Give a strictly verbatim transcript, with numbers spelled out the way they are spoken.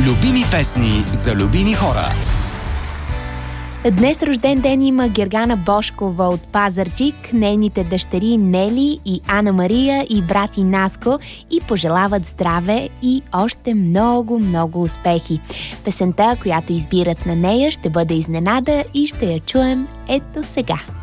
Любими песни за любими хора. Днес рожден ден има Гергана Бошкова от Пазарджик, нейните дъщери Нели и Ана Мария и брат Наско и пожелават здраве и още много, много успехи. Песента, която избират на нея, ще бъде изненада и ще я чуем ето сега.